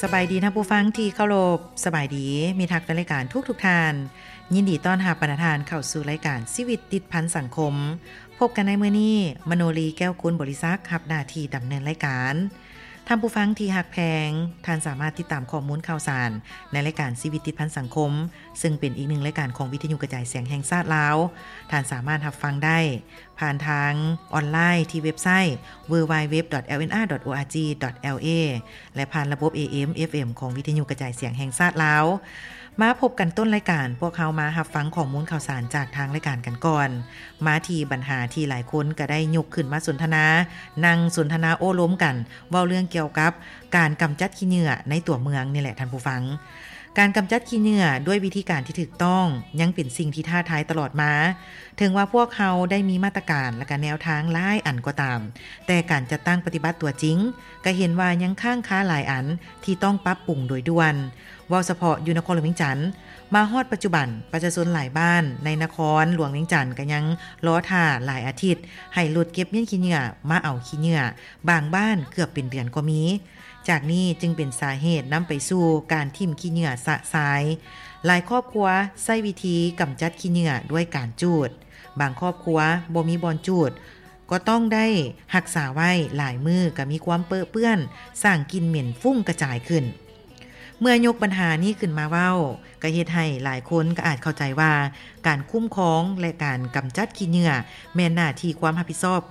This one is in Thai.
สบายดีท่านผู้ฟังที่เคารพสบายดีมีทักแฟนรายการทุกท่านยินดีต้อนรับบรรณาทานเข้าสู่รายการชีวิตติดพันสังคมพบกันในมื้อนี้มโนรีแก้วกุลบริษัทรับหน้าที่ดำเนินรายการท่านผู้ฟังที่ฮักแพงท่านสามารถติดตามข้อมูลข่าวสารในรายการชีวิตติดพันสังคมซึ่งเป็นอีกหนึ่งรายการของวิทยุกระจายเสียงแห่งชาติลาวท่านสามารถรับฟังได้ผ่านทางออนไลน์ที่เว็บไซต์ www.lnr.org.la และผ่านระบบ AM FM ของวิทยุกระจายเสียงแห่งชาติลาวมาพบกันต้นรายการพวกเขามารับฟังข้อมูลข่าวสารจากทางรายการกันก่อนมาที่ปัญหาที่หลายคนก็ได้ยกขึ้นมาสนทนานั่งสนทนาโอ้ล้มกันเว้าเรื่องเกี่ยวกับการกำจัดขี้เหงื่อในตัวเมืองนี่แหละท่านผู้ฟังการกำจัดขี้เหงื่อด้วยวิธีการที่ถูกต้องยังเป็นสิ่งที่ท้าทายตลอดมาถึงว่าพวกเขาได้มีมาตรการและก็แนวทางหลายอันก็ตามแต่การจัดตั้งปฏิบัติตัวจริงก็เห็นว่ายังค้างคาหลายอันที่ต้องปรับปรุงโดยด่วนว่าเฉพาะอยู่นครหลวงเวียงจันทน์มาฮอดปัจจุบันประชาชนหลายบ้านในนครหลวงเวียงจันทน์ก็ยังรอท่าหลายอาทิตย์ให้รถเก็บเมียนขี้เหงื่อมาเอาขี้เหงื่อบางบ้านเกือบเป็นเดือนก็มีจากนี้จึงเป็นสาเหตุนำไปสู่การทิ่มขี้เหงื่อสะสายหลายครอบครัวใช้วิธีกำจัดขี้เหงื่อด้วยการจูดบางครอบครัวบ่มีบ่อนจูดก็ต้องได้รักษาไว้หลายมือก็มีความเปื้อนสร้างกลิ่นเหม็นฟุ้งกระจายขึ้นเมื่อยกปัญหานี้ขึ้นมาเว้าก็เฮ็ดให้หลายคนก็อาจเข้าใจว่าการคุ้มครองและการกำจัดขี้เหงื่อแม่นหน้าที่ความรับผิดชอบ